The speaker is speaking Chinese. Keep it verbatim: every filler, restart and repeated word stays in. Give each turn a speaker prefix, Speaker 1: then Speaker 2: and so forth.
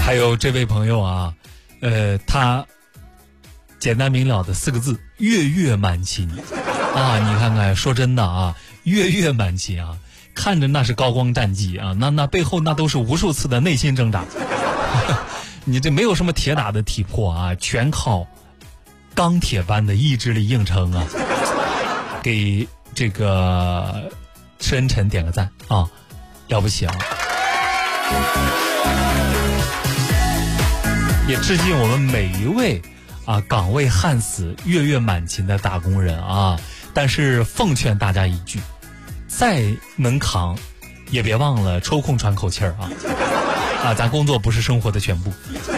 Speaker 1: 还有这位朋友啊，呃，他简单明了的四个字：月月满勤啊！你看看，说真的啊，月月满勤啊，看着那是高光战绩啊，那那背后那都是无数次的内心挣扎。你这没有什么铁打的体魄啊，全靠钢铁般的意志力硬撑啊！给这个深沉点个赞啊，了不起啊！也致敬我们每一位啊岗位焊死、月月满勤的打工人啊！但是奉劝大家一句，再能扛，也别忘了抽空喘口气儿啊！啊，咱工作不是生活的全部。